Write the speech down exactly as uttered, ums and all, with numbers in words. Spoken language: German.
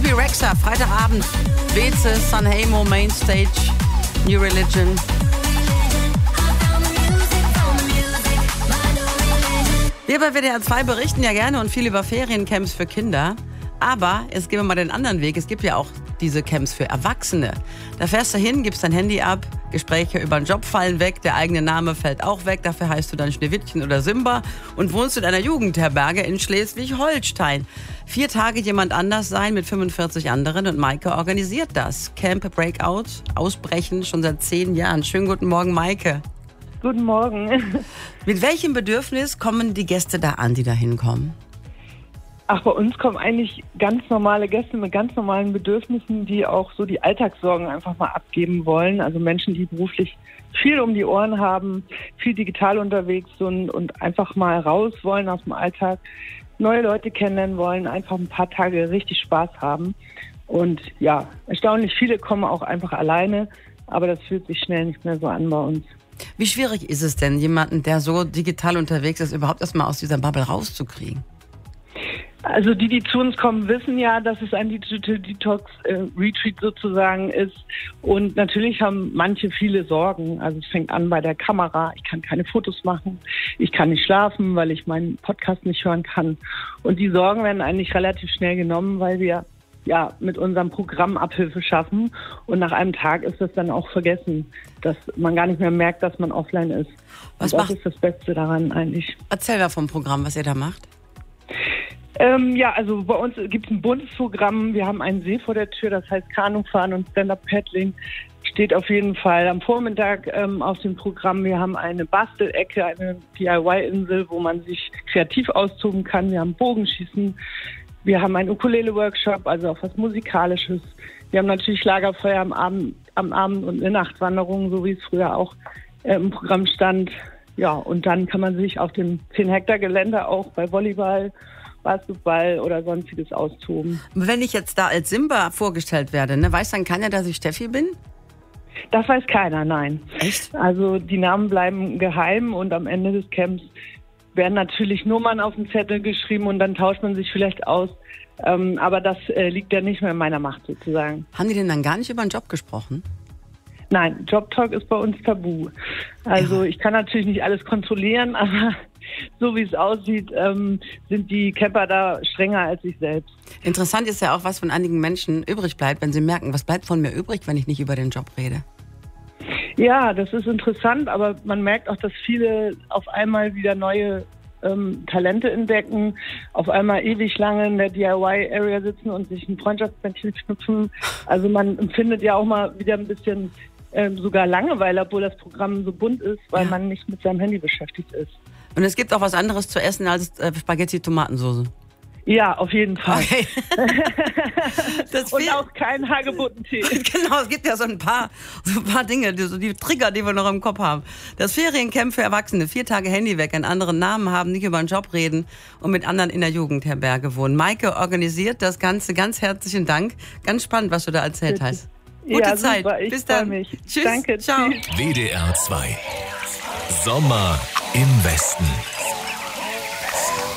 Bebe Rexha, Freitagabend, Beze, Sanremo, Mainstage, New Religion. Wir bei W D R zwei berichten ja gerne und viel über Feriencamps für Kinder. Aber es gibt mal den anderen Weg. Es gibt ja auch diese Camps für Erwachsene. Da fährst du hin, gibst dein Handy ab, Gespräche über den Job fallen weg, der eigene Name fällt auch weg. Dafür heißt du dann Schneewittchen oder Simba und wohnst in einer Jugendherberge in Schleswig-Holstein. Vier Tage jemand anders sein mit fünfundvierzig anderen und Maike organisiert das. Camp Breakout, Ausbrechen, schon seit zehn Jahren. Schönen guten Morgen, Maike. Guten Morgen. Mit welchem Bedürfnis kommen die Gäste da an, die da hinkommen? Ach, bei uns kommen eigentlich ganz normale Gäste mit ganz normalen Bedürfnissen, die auch so die Alltagssorgen einfach mal abgeben wollen. Also Menschen, die beruflich viel um die Ohren haben, viel digital unterwegs sind und einfach mal raus wollen aus dem Alltag, neue Leute kennenlernen wollen, einfach ein paar Tage richtig Spaß haben. Und ja, erstaunlich viele kommen auch einfach alleine, aber das fühlt sich schnell nicht mehr so an bei uns. Wie schwierig ist es denn, jemanden, der so digital unterwegs ist, überhaupt erstmal aus dieser Bubble rauszukriegen? Also die, die zu uns kommen, wissen ja, dass es ein Digital Detox äh, Retreat sozusagen ist. Und natürlich haben manche viele Sorgen. Also es fängt an bei der Kamera. Ich kann keine Fotos machen. Ich kann nicht schlafen, weil ich meinen Podcast nicht hören kann. Und die Sorgen werden eigentlich relativ schnell genommen, weil wir ja mit unserem Programm Abhilfe schaffen. Und nach einem Tag ist das dann auch vergessen, dass man gar nicht mehr merkt, dass man offline ist. Was Und das macht... ist das Beste daran eigentlich. Erzähl mal vom Programm, was ihr da macht. Ähm, ja, also bei uns gibt es ein buntes Programm. Wir haben einen See vor der Tür, das heißt Kanufahren und Stand-Up-Paddling. Steht auf jeden Fall am Vormittag ähm, auf dem Programm. Wir haben eine Bastelecke, eine D I Y-Insel, wo man sich kreativ austoben kann. Wir haben Bogenschießen. Wir haben einen Ukulele-Workshop, also auch was Musikalisches. Wir haben natürlich Lagerfeuer am Abend, am Abend und eine Nachtwanderung, so wie es früher auch äh, im Programm stand. Ja, und dann kann man sich auf dem zehn Hektar Gelände auch bei Volleyball, Basketball oder sonstiges austoben. Wenn ich jetzt da als Simba vorgestellt werde, ne, weiß dann keiner, dass ich Steffi bin? Das weiß keiner, nein. Echt? Also die Namen bleiben geheim und am Ende des Camps werden natürlich Nummern auf den Zettel geschrieben und dann tauscht man sich vielleicht aus. Ähm, aber das äh, liegt ja nicht mehr in meiner Macht sozusagen. Haben die denn dann gar nicht über den Job gesprochen? Nein, Jobtalk ist bei uns tabu. Also ja. Ich kann natürlich nicht alles kontrollieren, aber so wie es aussieht, ähm, sind die Camper da strenger als ich selbst. Interessant ist ja auch, was von einigen Menschen übrig bleibt, wenn sie merken, was bleibt von mir übrig, wenn ich nicht über den Job rede. Ja, das ist interessant, aber man merkt auch, dass viele auf einmal wieder neue ähm, Talente entdecken, auf einmal ewig lange in der D I Y-Area sitzen und sich ein Freundschaftsbändchen knüpfen. Also man empfindet ja auch mal wieder ein bisschen ähm, sogar Langeweile, obwohl das Programm so bunt ist, weil ja. man nicht mit seinem Handy beschäftigt ist. Und es gibt auch was anderes zu essen als äh, Spaghetti-Tomatensoße. Ja, auf jeden Fall. Okay. Das und auch kein Hagebuttentee. Genau, es gibt ja so ein paar, so ein paar Dinge, die, so die Trigger, die wir noch im Kopf haben. Das Feriencamp für Erwachsene, vier Tage Handy weg, einen anderen Namen haben, nicht über den Job reden und mit anderen in der Jugendherberge wohnen. Maike organisiert das Ganze, ganz herzlichen Dank. Ganz spannend, was du da erzählt Bitte. hast. Gute ja, Zeit. Super. Ich Bis dann. Mich. Tschüss. Danke. Ciao. W D R zwei. Sommer im Westen.